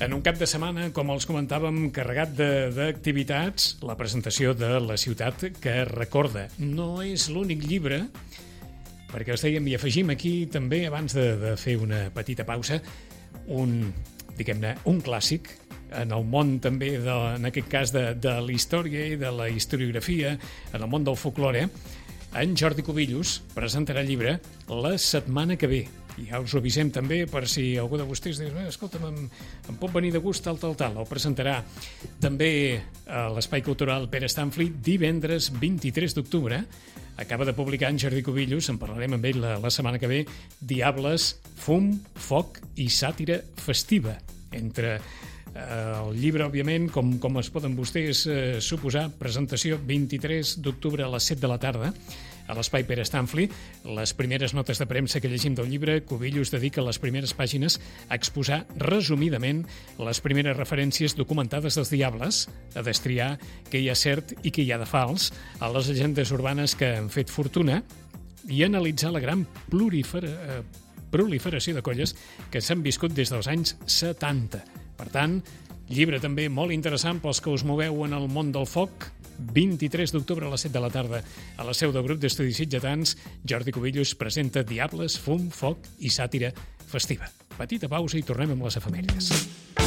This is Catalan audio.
En un cap de setmana, com els comentàvem, carregat d'activitats, la presentació de La ciutat que recorda. No és l'únic llibre, perquè us dèiem i afegim aquí també, abans de fer una petita pausa, un clàssic en el món també, en aquest cas, de la història i de la historiografia, en el món del folklore. En Jordi Cubillos presentarà el llibre la setmana que ve. I ja us ho avisem també per si algú de vostès diu, escolta'm, em pot venir de gust, tal. Ho presentarà també a l'Espai Cultural Pere Stanfli divendres 23 d'octubre. Acaba de publicar en Jordi Cubillos, en parlarem amb ell la setmana que ve, Diables, fum, foc i sàtira festiva. Entre el llibre, òbviament, com es poden vostès suposar, presentació 23 d'octubre a les 7 de la tarda a l'Espai Pere Stanfli. Les primeres notes de premsa que llegim del llibre, Cubillos dedica les primeres pàgines a exposar resumidament les primeres referències documentades dels Diables, a destriar què hi ha cert i què hi ha de fals, a les llegendes urbanes que han fet fortuna i analitzar la gran proliferació de colles que s'han viscut des dels anys 70. Per tant, llibre també molt interessant pels que us moveu en el món del foc. 23 d'octubre a les 7 de la tarda a la seu del grup d'estudis sitgetans, Jordi Cubillos presenta Diables, fum, foc i sàtira festiva. Petita pausa i tornem amb les efemèrides.